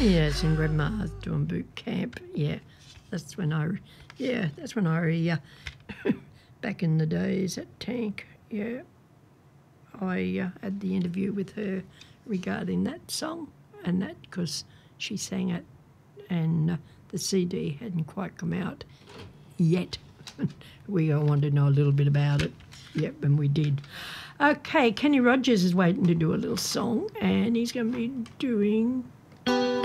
Yes, and Grandma's doing boot camp. Yeah, that's when I back in the days at Tank. Yeah, I had the interview with her regarding that song and that because she sang it and the CD hadn't quite come out yet. We all wanted to know a little bit about it. Yep, and we did. Okay, Kenny Rogers is waiting to do a little song and he's going to be doing